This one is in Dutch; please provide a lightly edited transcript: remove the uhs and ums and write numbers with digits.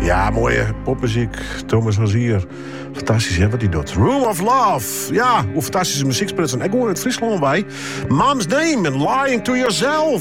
Ja, mooie popmuziek. Thomas Hazier. Fantastisch, hè, wat hij doet. Room of Love. Ja, hoe fantastische muziek speelt zijn. Ik hoor uit Friesland bij. Mom's Name and Lying to Yourself.